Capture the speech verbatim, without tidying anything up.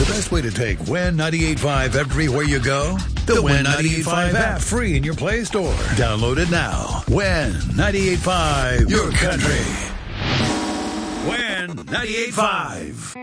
The best way to take Win ninety-eight point five everywhere you go? The Win ninety-eight point five app, free in your Play Store. Download it now. Win ninety-eight point five, your country. Win ninety-eight point five.